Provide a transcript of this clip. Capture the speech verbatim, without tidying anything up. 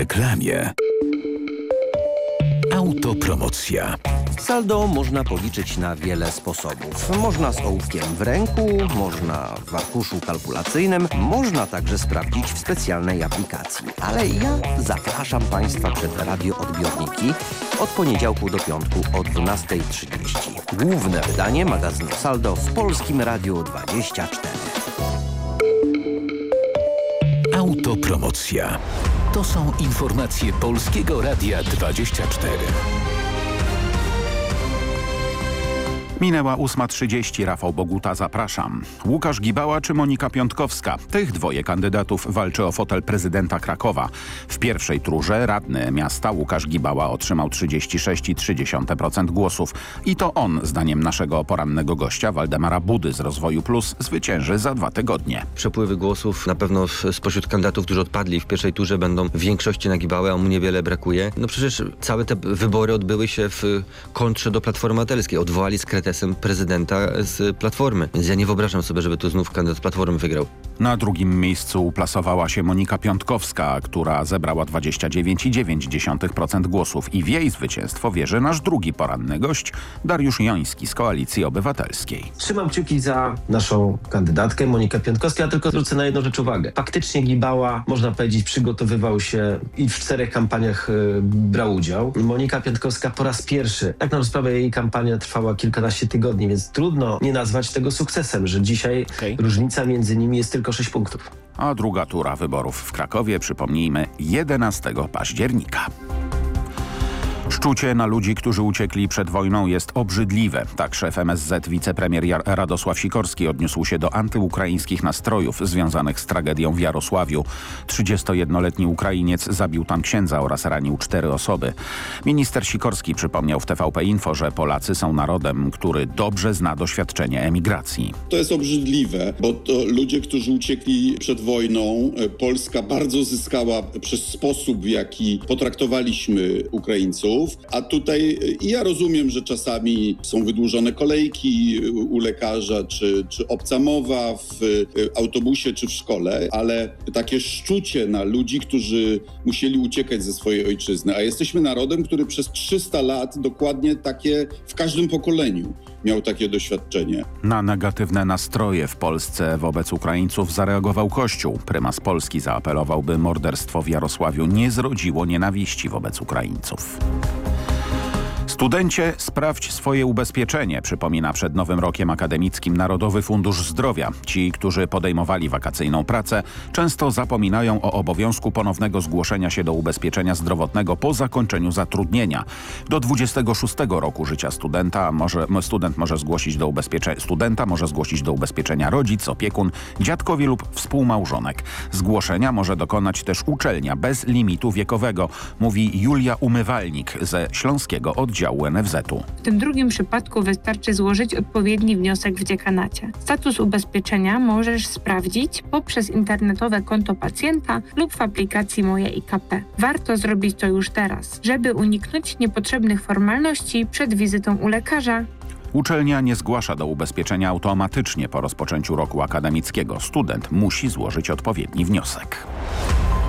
reklamie. Autopromocja. Saldo można policzyć na wiele sposobów. Można z ołówkiem w ręku, można w arkuszu kalkulacyjnym, można także sprawdzić w specjalnej aplikacji. Ale ja zapraszam Państwa przed radioodbiorniki od poniedziałku do piątku o dwunasta trzydzieści. Główne wydanie magazynu Saldo w Polskim Radiu dwadzieścia cztery. Autopromocja. To są informacje Polskiego Radia dwadzieścia cztery. Minęła ósma trzydzieści. Rafał Boguta, zapraszam. Łukasz Gibała czy Monika Piątkowska? Tych dwoje kandydatów walczy o fotel prezydenta Krakowa. W pierwszej turze radny miasta Łukasz Gibała otrzymał trzydzieści sześć przecinek trzy procent głosów. I to on, zdaniem naszego porannego gościa Waldemara Budy z Rozwoju Plus, zwycięży za dwa tygodnie. Przepływy głosów na pewno spośród kandydatów, którzy odpadli w pierwszej turze, będą w większości na Gibałę, a mu niewiele brakuje. No przecież całe te wybory odbyły się w kontrze do Platformy Obywatelskiej. Odwołali z kretesem prezydenta z Platformy. Więc ja nie wyobrażam sobie, żeby tu znów kandydat Platformy wygrał. Na drugim miejscu uplasowała się Monika Piątkowska, która zebrała dwadzieścia dziewięć przecinek dziewięć procent głosów i w jej zwycięstwo wierzy nasz drugi poranny gość, Dariusz Joński z Koalicji Obywatelskiej. Trzymam kciuki za naszą kandydatkę Monikę Piątkowską, ja tylko zwrócę na jedną rzecz uwagę. Faktycznie Gibała, można powiedzieć, przygotowywał się i w czterech kampaniach y, brał udział. Monika Piątkowska po raz pierwszy, tak na sprawę jej kampania trwała kilkanaście tygodni, więc trudno nie nazwać tego sukcesem, że dzisiaj okay. różnica między nimi jest tylko sześć punktów. A druga tura wyborów w Krakowie, przypomnijmy, jedenastego października. Szczucie na ludzi, którzy uciekli przed wojną, jest obrzydliwe. Tak szef M S Z, wicepremier Radosław Sikorski odniósł się do antyukraińskich nastrojów związanych z tragedią w Jarosławiu. trzydziestojednoletni Ukrainiec zabił tam księdza oraz ranił cztery osoby. Minister Sikorski przypomniał w T V P Info, że Polacy są narodem, który dobrze zna doświadczenie emigracji. To jest obrzydliwe, bo to ludzie, którzy uciekli przed wojną, Polska bardzo zyskała przez sposób, w jaki potraktowaliśmy Ukraińców. A tutaj ja rozumiem, że czasami są wydłużone kolejki u lekarza, czy, czy obca mowa w autobusie, czy w szkole, ale takie szczucie na ludzi, którzy musieli uciekać ze swojej ojczyzny. A jesteśmy narodem, który przez trzysta lat dokładnie takie w każdym pokoleniu miał takie doświadczenie. Na negatywne nastroje w Polsce wobec Ukraińców zareagował Kościół. Prymas Polski zaapelował, by morderstwo w Jarosławiu nie zrodziło nienawiści wobec Ukraińców. Studencie, sprawdź swoje ubezpieczenie, przypomina przed Nowym Rokiem Akademickim Narodowy Fundusz Zdrowia. Ci, którzy podejmowali wakacyjną pracę, często zapominają o obowiązku ponownego zgłoszenia się do ubezpieczenia zdrowotnego po zakończeniu zatrudnienia. Do dwudziestego szóstego roku życia studenta może, student może zgłosić do ubezpieczenia, studenta może zgłosić do ubezpieczenia rodzic, opiekun, dziadkowie lub współmałżonek. Zgłoszenia może dokonać też uczelnia bez limitu wiekowego, mówi Julia Umywalnik ze Śląskiego Oddziału N F Z-u. W tym drugim przypadku wystarczy złożyć odpowiedni wniosek w dziekanacie. Status ubezpieczenia możesz sprawdzić poprzez internetowe konto pacjenta lub w aplikacji Moje I K P. Warto zrobić to już teraz, żeby uniknąć niepotrzebnych formalności przed wizytą u lekarza. Uczelnia nie zgłasza do ubezpieczenia automatycznie po rozpoczęciu roku akademickiego. Student musi złożyć odpowiedni wniosek.